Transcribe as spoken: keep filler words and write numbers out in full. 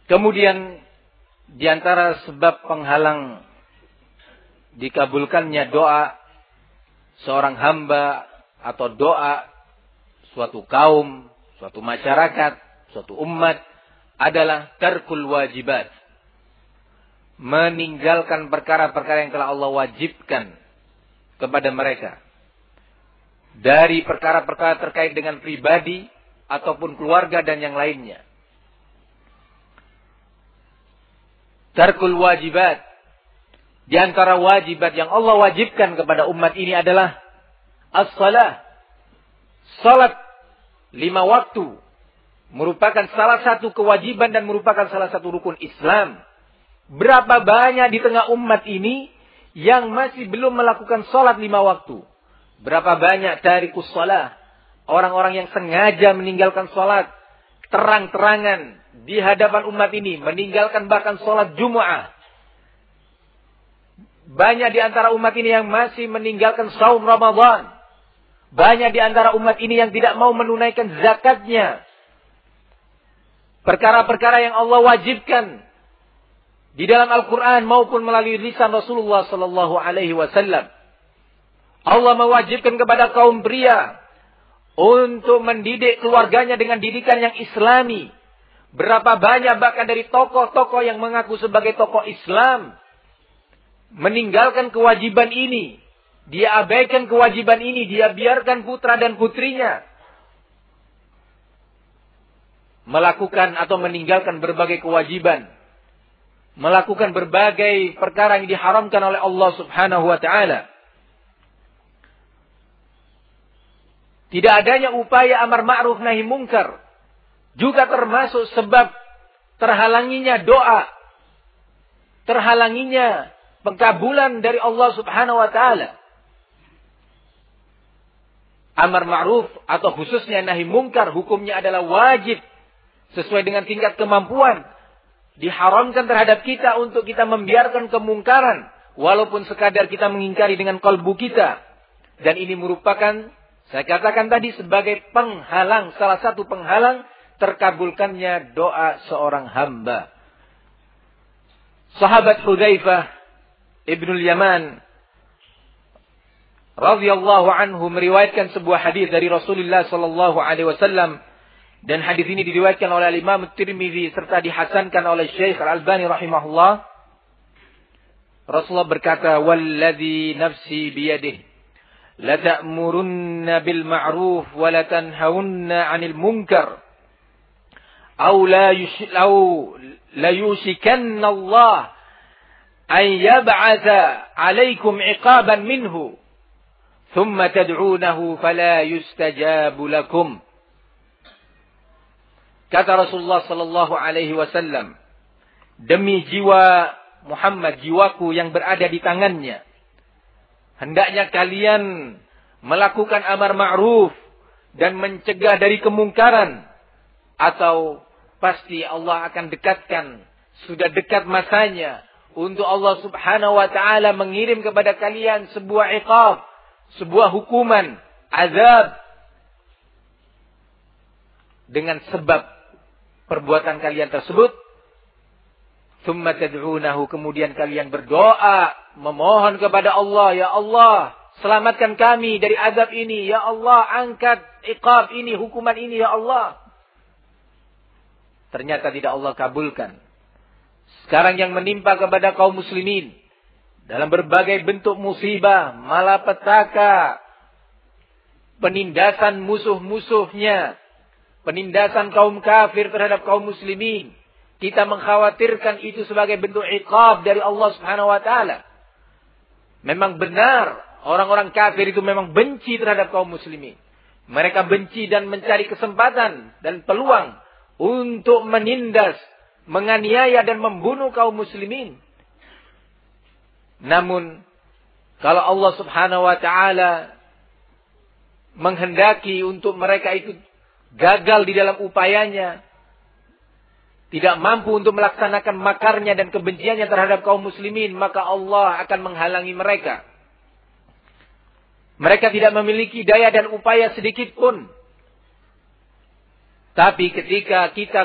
Kemudian di antara sebab penghalang dikabulkannya doa seorang hamba atau doa suatu kaum, suatu masyarakat, suatu umat adalah tarkul wajibat. Meninggalkan perkara-perkara yang telah Allah wajibkan kepada mereka. Dari perkara-perkara terkait dengan pribadi ataupun keluarga dan yang lainnya. Tarkul wajibat. Di antara wajibat yang Allah wajibkan kepada umat ini adalah as-salah. Salat lima waktu merupakan salah satu kewajiban dan merupakan salah satu rukun Islam. Berapa banyak di tengah umat ini yang masih belum melakukan salat lima waktu? Berapa banyak tarikus salah, orang-orang yang sengaja meninggalkan salat terang-terangan di hadapan umat ini, meninggalkan bahkan salat Jumu'ah. Banyak di antara umat ini yang masih meninggalkan saum Ramadan. Banyak di antara umat ini yang tidak mau menunaikan zakatnya. Perkara-perkara yang Allah wajibkan di dalam Al-Quran maupun melalui lisan Rasulullah sallallahu alaihi wasallam. Allah mewajibkan kepada kaum pria untuk mendidik keluarganya dengan didikan yang islami. Berapa banyak bahkan dari tokoh-tokoh yang mengaku sebagai tokoh Islam meninggalkan kewajiban ini. Dia abaikan kewajiban ini. Dia biarkan putra dan putrinya melakukan atau meninggalkan berbagai kewajiban. Melakukan berbagai perkara yang diharamkan oleh Allah subhanahu wa ta'ala. Tidak adanya upaya amar ma'ruf nahi mungkar juga termasuk sebab terhalanginya doa. Terhalanginya pengkabulan dari Allah subhanahu wa ta'ala. Amar ma'ruf atau khususnya nahi mungkar hukumnya adalah wajib sesuai dengan tingkat kemampuan. Diharamkan terhadap kita untuk kita membiarkan kemungkaran. Walaupun sekadar kita mengingkari dengan kalbu kita. Dan ini merupakan, saya katakan tadi, sebagai penghalang. Salah satu penghalang terkabulkannya doa seorang hamba. Sahabat Hudzaifah Ibnul Yaman radhiyallahu anhu meriwayatkan sebuah hadis dari Rasulullah sallallahu alaihi wasallam. Dan hadis ini diriwayatkan oleh Imam Tirmidzi serta dihasankan oleh Syekh Al-Albani rahimahullah. Rasulullah berkata, "Walladzi nafsi biyadihi la ta'murunna bil ma'ruf wa la tanhaunna 'anil munkar aw la yushlau la yushikanna Allah an yab'atha 'alaykum 'iqaban minhu thumma tad'unahu fala yustajabu lakum." Kata Rasulullah sallallahu alaihi wasallam, demi jiwa Muhammad, jiwaku yang berada di tangannya, hendaknya kalian melakukan amar ma'ruf dan mencegah dari kemungkaran, atau pasti Allah akan dekatkan, sudah dekat masanya untuk Allah subhanahu wa ta'ala mengirim kepada kalian sebuah iqab, sebuah hukuman, azab, dengan sebab perbuatan kalian tersebut. Tsumma tad'unahu, kemudian kalian berdoa, memohon kepada Allah, ya Allah, selamatkan kami dari azab ini, ya Allah, angkat iqab ini, hukuman ini, ya Allah. Ternyata tidak Allah kabulkan. Sekarang yang menimpa kepada kaum muslimin dalam berbagai bentuk musibah, malapetaka, penindasan musuh-musuhnya, penindasan kaum kafir terhadap kaum muslimin. Kita mengkhawatirkan itu sebagai bentuk iqab dari Allah subhanahu wa ta'ala. Memang benar, orang-orang kafir itu memang benci terhadap kaum muslimin. Mereka benci dan mencari kesempatan dan peluang untuk menindas, menganiaya dan membunuh kaum muslimin. Namun, kalau Allah subhanahu wa ta'ala menghendaki untuk mereka itu gagal di dalam upayanya, tidak mampu untuk melaksanakan makarnya dan kebenciannya terhadap kaum muslimin, maka Allah akan menghalangi mereka. Mereka tidak memiliki daya dan upaya sedikit pun. Tapi ketika kita